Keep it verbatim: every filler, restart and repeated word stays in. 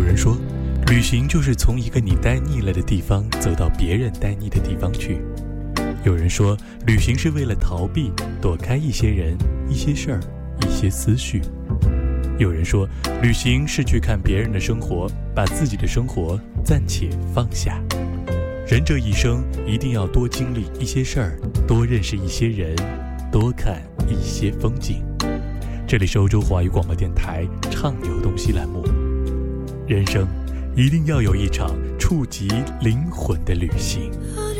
有人说，旅行就是从一个你待腻了的地方走到别人待腻的地方去。有人说，旅行是为了逃避，躲开一些人、一些事儿、一些思绪。有人说，旅行是去看别人的生活，把自己的生活暂且放下。人这一生一定要多经历一些事儿，多认识一些人，多看一些风景。这里是欧洲华语广播电台畅游东西栏目。人生一定要有一场触及灵魂的旅行。